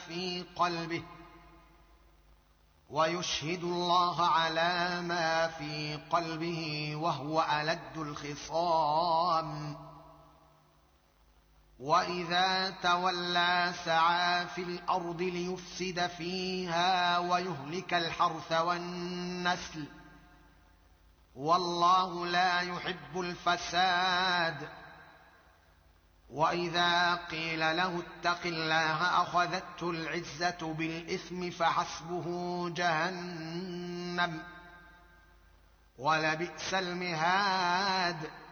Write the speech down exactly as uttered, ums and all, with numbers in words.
في قلبه ويشهد الله على ما في قلبه وهو ألد الخصام. وإذا تولى سعى في الأرض ليفسد فيها ويهلك الحرث والنسل والله لا يحب الفساد. وإذا قيل له اتق الله أخذته العزة بالإثم فحسبه جهنم ولبئس المهاد.